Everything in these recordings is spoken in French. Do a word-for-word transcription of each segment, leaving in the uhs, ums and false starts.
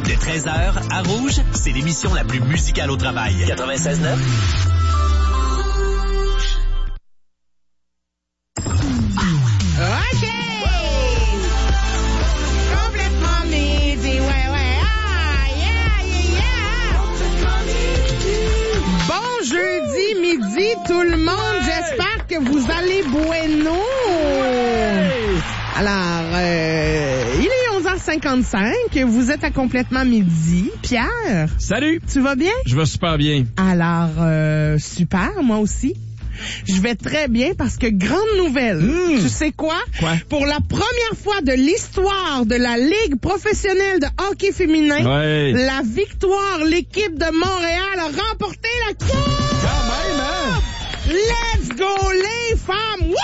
De treize heures à Rouge, c'est l'émission la plus musicale au travail. quatre-vingt-seize neuf. OK! Complètement midi, ouais, ouais. Ah, yeah, yeah, yeah! Bon jeudi midi, tout le monde. J'espère que vous allez bueno. Alors, euh, il est onze heures cinquante-cinq. Vous êtes à Complètement midi. Pierre? Salut! Tu vas bien? Je vais super bien. Alors, euh, super, moi aussi. Je vais très bien parce que grande nouvelle. Mmh. Tu sais quoi? Quoi? Pour la première fois de l'histoire de la Ligue professionnelle de hockey féminin, ouais. la victoire, l'équipe de Montréal a remporté la coupe! Quand même, hein? Let's go les femmes! Wouhou!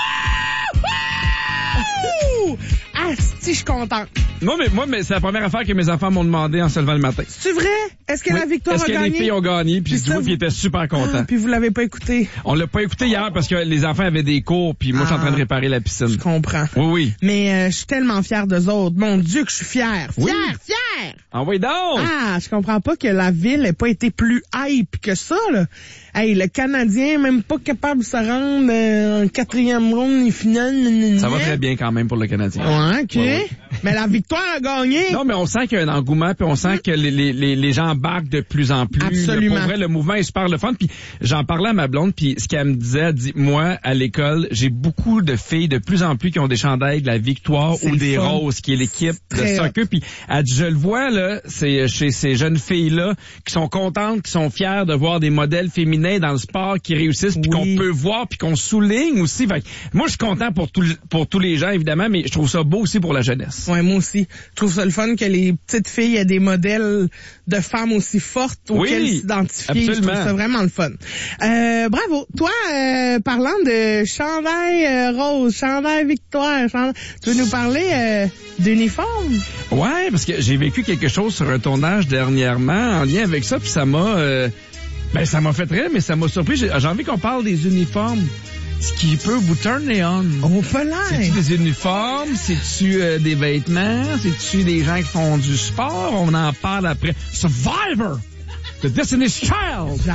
Asti, je suis contente. Moi, mais, moi, mais c'est la première affaire que mes enfants m'ont demandé en se levant le matin. C'est vrai? Est-ce que oui. la victoire Est-ce a que gagné? les filles ont gagné? Puis, Puis du coup, vous... ils étaient super contents. Ah, puis vous l'avez pas écouté? On l'a pas écouté hier parce que les enfants avaient des cours, puis moi, ah, je suis en train de réparer la piscine. Je comprends. Oui, oui. Mais euh, je suis tellement fière d'eux autres. Mon Dieu, que je suis fière. Fière, oui. fière! Ah oui, donc! Ah, je comprends pas que la ville ait pas été plus hype que ça, là. Hey, le Canadien, même pas capable de se rendre euh, en quatrième ronde finale. Ça va très bien quand même pour le Canadien. Ouais, OK. Ouais, ouais. Mais la victoire a gagné. Non, mais on sent qu'il y a un engouement, puis on sent que les, les, les gens embarquent de plus en plus. Absolument. Pour vrai, le mouvement est super le fun. Puis j'en parlais à ma blonde, puis ce qu'elle me disait, elle dit, moi, à l'école, j'ai beaucoup de filles de plus en plus qui ont des chandails de la Victoire c'est ou des fun. Roses, qui est l'équipe de soccer. Puis elle dit, je le vois, là, c'est chez ces jeunes filles-là qui sont contentes, qui sont fières de voir des modèles féminins dans le sport qui réussissent, puis oui. qu'on peut voir, puis qu'on souligne aussi. Fait que moi, je suis content pour, tout, pour tous les gens, évidemment, mais je trouve ça beau aussi pour la jeunesse. Ouais, moi aussi. Je trouve ça le fun que les petites filles aient des modèles de femmes aussi fortes auxquelles oui, s'identifient. absolument. Je trouve ça vraiment le fun. Euh, bravo. Toi, euh, parlant de chandail euh, rose, chandail victoire, chandail... tu veux nous parler euh, d'uniforme? Ouais, parce que j'ai vécu quelque chose sur un tournage dernièrement en lien avec ça, puis ça m'a... Euh, ben, ça m'a fait rire, mais ça m'a surpris. J'ai, j'ai envie qu'on parle des uniformes. Ce qui peut vous turner on. On peut l'air. C'est-tu des uniformes? C'est-tu euh, des vêtements? C'est-tu des gens qui font du sport? On en parle après. Survivor! The Destiny's Child!